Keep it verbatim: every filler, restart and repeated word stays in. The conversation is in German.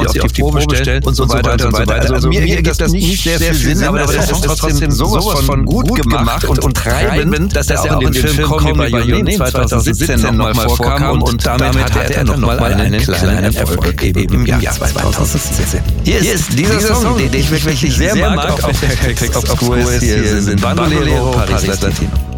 und sie auf die Probe stellt und so weiter und so weiter. Also mir ergibt das nicht sehr viel Sinn, aber das ist trotzdem sowas von gut gemacht und treibend, dass er auch in dem Film Call Me By Your Name zwanzig siebzehn nochmal vorkam und damit hatte er nochmal einen kleinen Erfolg eben im Jahr zwanzig siebzehn. Hier ist dieser Song, den ich wirklich sehr mag, auch wenn der Text obskur ist. Hier sind Bandolero, Paris Latino.